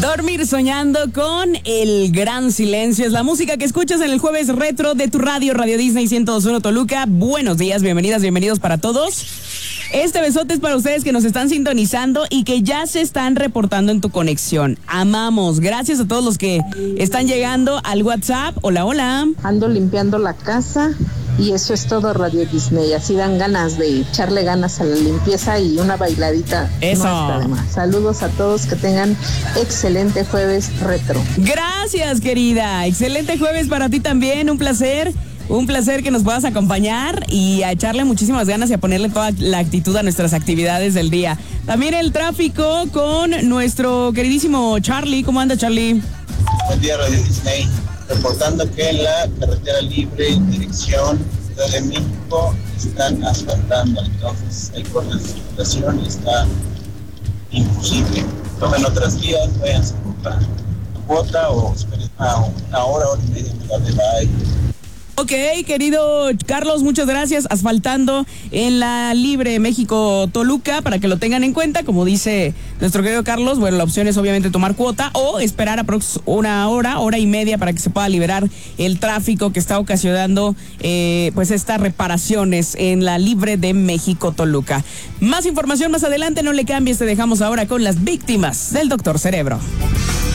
Dormir soñando con El Gran Silencio. Es la música que escuchas en el jueves retro de tu radio, Radio Disney 102.1 Toluca. Buenos días, bienvenidas, bienvenidos para todos. Este besote es para ustedes que nos están sintonizando y que ya se están reportando en tu conexión. Amamos. Gracias a todos los que están llegando al WhatsApp. Hola, hola. Ando limpiando la casa y eso es todo, Radio Disney. Así dan ganas de echarle ganas a la limpieza y una bailadita. Eso. No está de más. Saludos a todos, que tengan excelente jueves retro. Gracias, querida. Excelente jueves para ti también. Un placer. Un placer que nos puedas acompañar y a echarle muchísimas ganas y a ponerle toda la actitud a nuestras actividades del día. También el tráfico con nuestro queridísimo Charlie. ¿Cómo anda, Charlie? Buen día, Radio Disney. Reportando que en la carretera libre en dirección Ciudad de México están asfaltando, entonces hay cortes de circulación y está imposible. Tomen otras vías, váyanse por la cuota o esperen una hora y media en lugar de bye. Ok, querido Carlos, muchas gracias. Asfaltando en la Libre México Toluca, para que lo tengan en cuenta. Como dice nuestro querido Carlos, bueno, la opción es obviamente tomar cuota o esperar una hora y media para que se pueda liberar el tráfico que está ocasionando pues estas reparaciones en la Libre de México Toluca. Más información más adelante, no le cambies, te dejamos ahora con las víctimas del Doctor Cerebro.